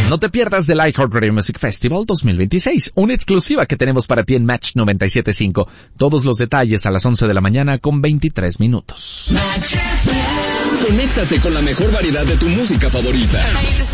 No te pierdas del iHeartRadio Music Festival 2026, una exclusiva que tenemos para ti en Match 97.5. Todos los detalles a las 11 de la mañana con 23 minutos. Conéctate con la mejor variedad de tu música favorita.